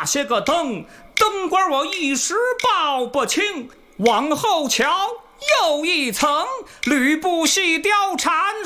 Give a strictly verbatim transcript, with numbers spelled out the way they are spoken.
那些个灯，灯官我一时报不清。往后瞧，又一层，吕布系貂蝉，